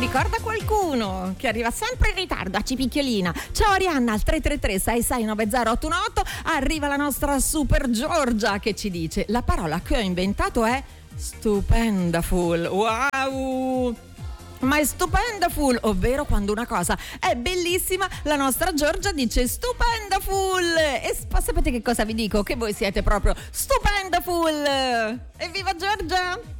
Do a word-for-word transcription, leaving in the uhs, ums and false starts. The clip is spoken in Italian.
ricorda qualcuno che arriva sempre in ritardo a Cipicchiolina. Ciao Arianna, al tre tre tre sei sei nove zero otto uno otto arriva la nostra Super Giorgia che ci dice: la parola che ho inventato è stupendaful. Wow! Ma è stupendaful, ovvero quando una cosa è bellissima, la nostra Giorgia dice stupendaful. E sp- sapete che cosa vi dico? Che voi siete proprio stupendaful. Evviva Giorgia!